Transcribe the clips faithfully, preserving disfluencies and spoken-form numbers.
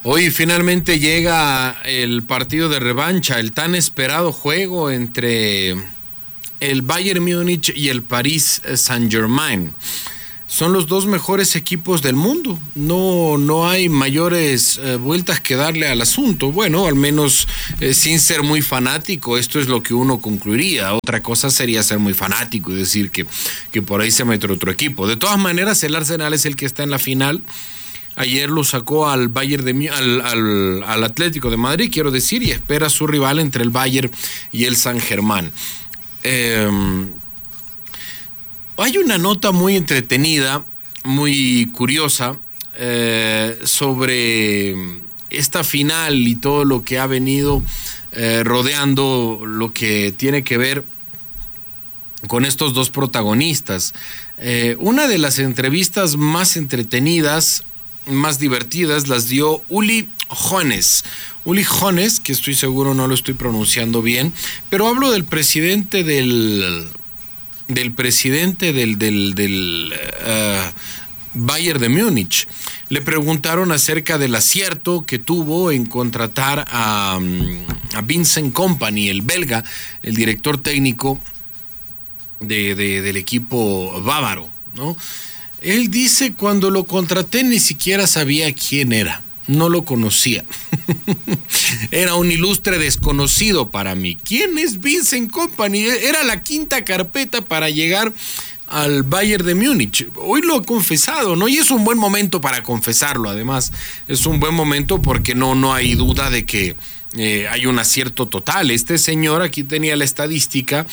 Hoy finalmente llega el partido de revancha, el tan esperado juego entre el Bayern Múnich y el Paris Saint-Germain. Son los dos mejores equipos del mundo. No, no hay mayores eh, vueltas que darle al asunto. Bueno, al menos eh, sin ser muy fanático, esto es lo que uno concluiría. Otra cosa sería ser muy fanático y decir que, que por ahí se mete otro equipo. De todas maneras, el Arsenal es el que está en la final. Ayer lo sacó al Bayern de al, al, al Atlético de Madrid, quiero decir, y espera a su rival entre el Bayern y el Saint-Germain. Eh, hay una nota muy entretenida, muy curiosa, eh, sobre esta final y todo lo que ha venido eh, rodeando lo que tiene que ver con estos dos protagonistas. Eh, una de las entrevistas más entretenidas, más divertidas, las dio Uli Hoeneß. Uli Hoeneß, que estoy seguro no lo estoy pronunciando bien, pero hablo del presidente del del presidente del, del, del uh, Bayern de Múnich. Le preguntaron acerca del acierto que tuvo en contratar a, a Vincent Kompany, el belga, el director técnico de, de, del equipo bávaro, ¿no? Él dice, cuando lo contraté ni siquiera sabía quién era, no lo conocía. Era un ilustre desconocido para mí. ¿Quién es Vincent Kompany? Era la quinta carpeta para llegar al Bayern de Múnich. Hoy lo ha confesado, ¿no? Y es un buen momento para confesarlo, además. Es un buen momento porque no, no hay duda de que eh, hay un acierto total. Este señor, aquí tenía la estadística,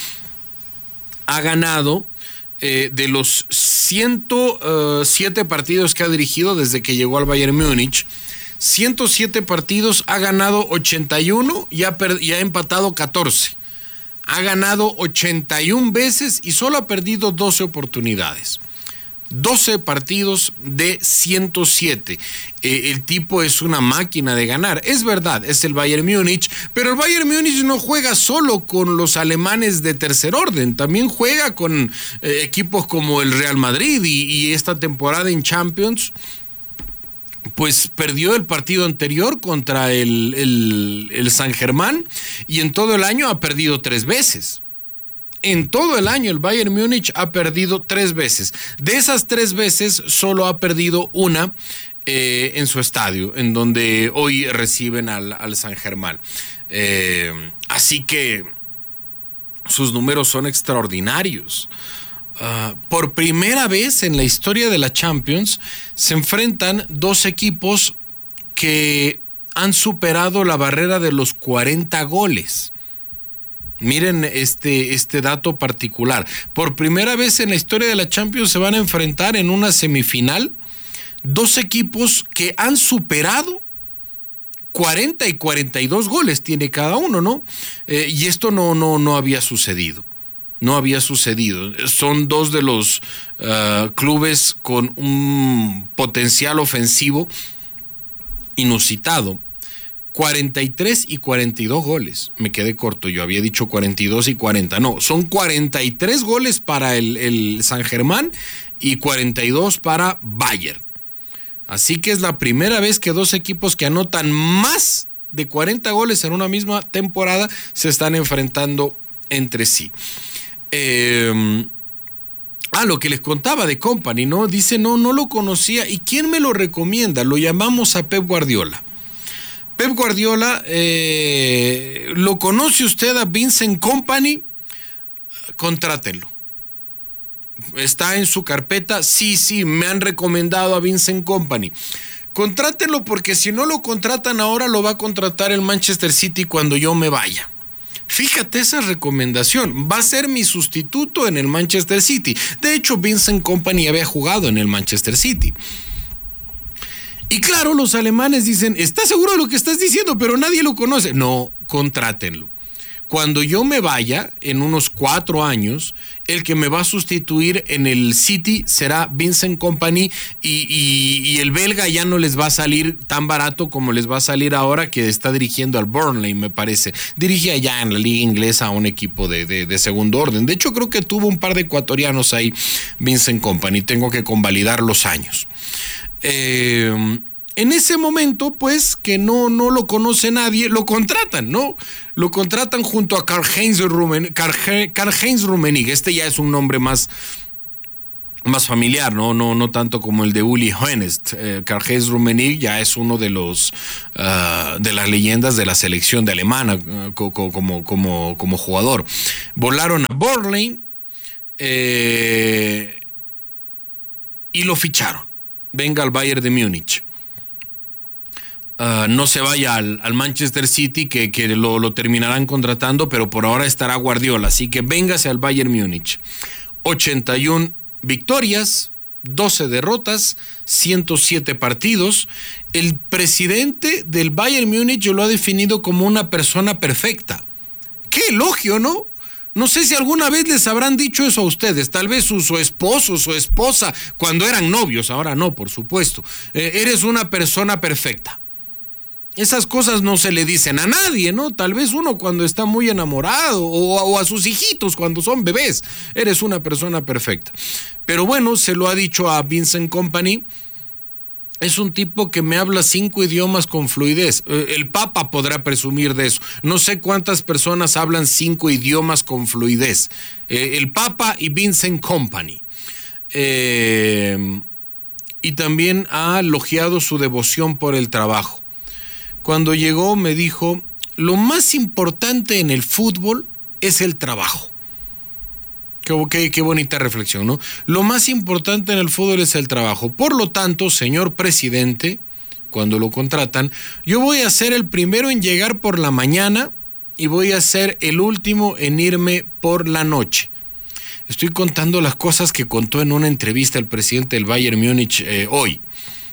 ha ganado Eh, de los ciento siete partidos que ha dirigido desde que llegó al Bayern Múnich, ciento siete partidos, ha ganado ochenta y uno y ha, per- y ha empatado catorce. Ha ganado ochenta y una veces y solo ha perdido doce oportunidades. doce partidos de ciento siete. Eh, el tipo es una máquina de ganar. Es verdad, es el Bayern Múnich, pero el Bayern Múnich no juega solo con los alemanes de tercer orden, también juega con eh, equipos como el Real Madrid y, y esta temporada en Champions, pues perdió el partido anterior contra el, el, el Saint-Germain y en todo el año ha perdido tres veces. En todo el año el Bayern Múnich ha perdido tres veces. De esas tres veces solo ha perdido una eh, en su estadio, en donde hoy reciben al, al Saint-Germain. Eh, así que sus números son extraordinarios. Uh, por primera vez en la historia de la Champions se enfrentan dos equipos que han superado la barrera de los cuarenta goles. Miren este, este dato particular. Por primera vez en la historia de la Champions se van a enfrentar en una semifinal dos equipos que han superado cuarenta y cuarenta y dos goles tiene cada uno, ¿no? Eh, y esto no, no, no había sucedido. No había sucedido. Son dos de los uh, clubes con un potencial ofensivo inusitado. cuarenta y tres y cuarenta y dos goles. Me quedé corto, yo había dicho cuarenta y dos y cuarenta. No, son cuarenta y tres goles para el, el Saint-Germain y cuarenta y dos para Bayern. Así que es la primera vez que dos equipos que anotan más de cuarenta goles en una misma temporada se están enfrentando entre sí. Eh, ah, lo que les contaba de Kompany, ¿no? Dice, no, no lo conocía. ¿Y quién me lo recomienda? Lo llamamos a Pep Guardiola. Pep Guardiola, eh, ¿lo conoce usted a Vincent Kompany? Contrátenlo. ¿Está en su carpeta? Sí, sí, me han recomendado a Vincent Kompany. Contrátenlo porque si no lo contratan ahora, lo va a contratar el Manchester City cuando yo me vaya. Fíjate esa recomendación, va a ser mi sustituto en el Manchester City. De hecho, Vincent Kompany había jugado en el Manchester City. Y claro, los alemanes dicen, ¿estás seguro de lo que estás diciendo? Pero nadie lo conoce. No, contrátenlo. Cuando yo me vaya, en unos cuatro años, el que me va a sustituir en el City será Vincent Kompany y, y, y el belga ya no les va a salir tan barato como les va a salir ahora que está dirigiendo al Burnley, me parece. Dirige allá en la liga inglesa a un equipo de, de, de segundo orden. De hecho, creo que tuvo un par de ecuatorianos ahí, Vincent Kompany. Tengo que convalidar los años. Eh, En ese momento, pues, que no, no lo conoce nadie, lo contratan, ¿no? Lo contratan junto a Karl-Heinz Rummenigge. Karl-Heinz Rummenigge, este ya es un nombre más, más familiar, ¿no? No, no tanto como el de Uli Hoeneß. Eh, Karl-Heinz Rummenigge ya es uno de los uh, de las leyendas de la selección de alemana uh, como, como, como, como jugador. Volaron a Burnley eh, y lo ficharon. Venga al Bayern de Múnich. Uh, no se vaya al, al Manchester City, que, que lo, lo terminarán contratando, pero por ahora estará Guardiola, así que véngase al Bayern Múnich. ochenta y una victorias, doce derrotas, ciento siete partidos. El presidente del Bayern Múnich lo ha definido como una persona perfecta. ¡Qué elogio!, ¿no? No sé si alguna vez les habrán dicho eso a ustedes, tal vez su, su esposo, su esposa, cuando eran novios, ahora no, por supuesto. Eh, eres una persona perfecta. Esas cosas no se le dicen a nadie, ¿no? Tal vez uno cuando está muy enamorado o, o a sus hijitos cuando son bebés. Eres una persona perfecta. Pero bueno, se lo ha dicho a Vincent Kompany. Es un tipo que me habla cinco idiomas con fluidez. El Papa podrá presumir de eso. No sé cuántas personas hablan cinco idiomas con fluidez. El Papa y Vincent Kompany. Eh, y también ha elogiado su devoción por el trabajo. Cuando llegó me dijo, lo más importante en el fútbol es el trabajo. Qué, qué, qué bonita reflexión, ¿no? Lo más importante en el fútbol es el trabajo. Por lo tanto, señor presidente, cuando lo contratan, yo voy a ser el primero en llegar por la mañana y voy a ser el último en irme por la noche. Estoy contando las cosas que contó en una entrevista el presidente del Bayern Múnich eh, hoy.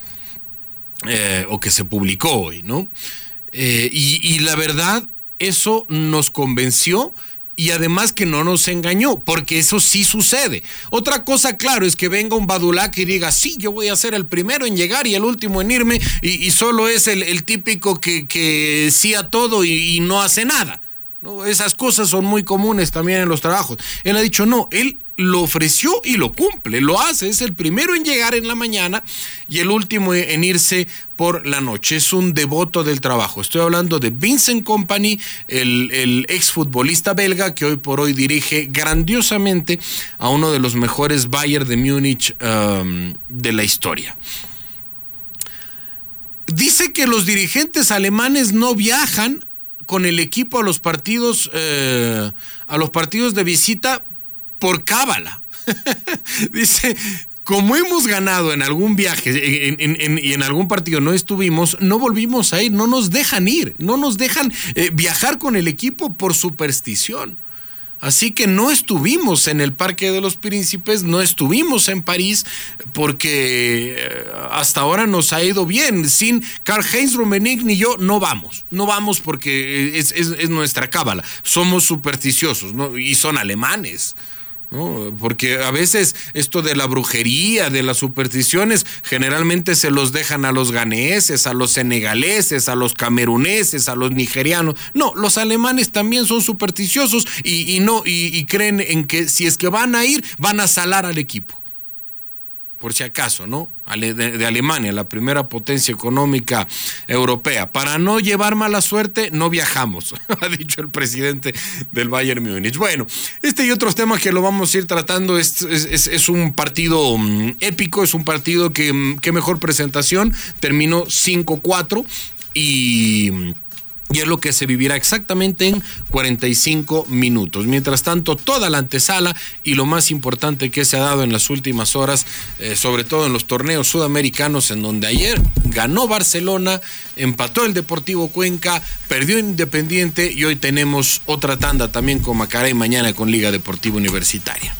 Eh, o que se publicó hoy, ¿no? Eh, y, y la verdad, eso nos convenció y además que no nos engañó, porque eso sí sucede. Otra cosa, claro, es que venga un Badulac y diga, sí, yo voy a ser el primero en llegar y el último en irme, y, y solo es el, el típico que, que sí a todo y, y no hace nada, ¿no? Esas cosas son muy comunes también en los trabajos. Él ha dicho, no, él lo ofreció y lo cumple, lo hace, es el primero en llegar en la mañana y el último en irse por la noche. Es un devoto del trabajo. Estoy hablando de Vincent Kompany, el, el exfutbolista belga que hoy por hoy dirige grandiosamente a uno de los mejores Bayern de Múnich um, de la historia. Dice que los dirigentes alemanes no viajan con el equipo a los partidos, eh, a los partidos de visita por cábala. Dice, como hemos ganado en algún viaje en, en, en, y en algún partido no estuvimos, no volvimos a ir, no nos dejan ir, no nos dejan eh, viajar con el equipo por superstición. Así que no estuvimos en el Parque de los Príncipes, no estuvimos en París, porque hasta ahora nos ha ido bien. Sin Karl-Heinz Rummenigge ni yo no vamos, no vamos porque es, es, es nuestra cábala. Somos supersticiosos, ¿no? Y son alemanes, ¿no? Porque a veces esto de la brujería, de las supersticiones, generalmente se los dejan a los ganeses, a los senegaleses, a los cameruneses, a los nigerianos. No, los alemanes también son supersticiosos y, y no y, y creen en que si es que van a ir, van a salar al equipo. Por si acaso, ¿no? De, de Alemania, la primera potencia económica europea. Para no llevar mala suerte, no viajamos, ha dicho el presidente del Bayern Múnich. Bueno, este y otros temas que lo vamos a ir tratando, es, es, es un partido um, épico, es un partido que, um, qué mejor presentación, terminó cinco cuatro y... Y es lo que se vivirá exactamente en cuarenta y cinco minutos. Mientras tanto, toda la antesala y lo más importante que se ha dado en las últimas horas, eh, sobre todo en los torneos sudamericanos, en donde ayer ganó Barcelona, empató el Deportivo Cuenca, perdió Independiente y hoy tenemos otra tanda también con Macará y mañana con Liga Deportiva Universitaria.